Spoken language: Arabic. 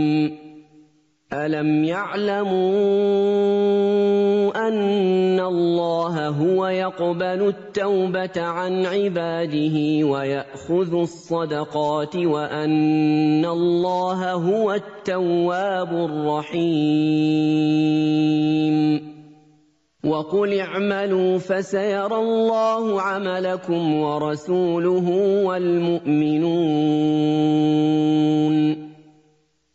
أَلَمْ يَعْلَمُوا أَنَّ اللَّهَ هُوَ يَقْبَلُ التَّوْبَةَ عَنْ عِبَادِهِ وَيَأْخُذُ الصَّدَقَاتِ وَأَنَّ اللَّهَ هُوَ التَّوَّابُ الرَّحِيمُ وَقُلِ اعْمَلُوا فَسَيَرَى اللَّهُ عَمَلَكُمْ وَرَسُولُهُ وَالْمُؤْمِنُونَ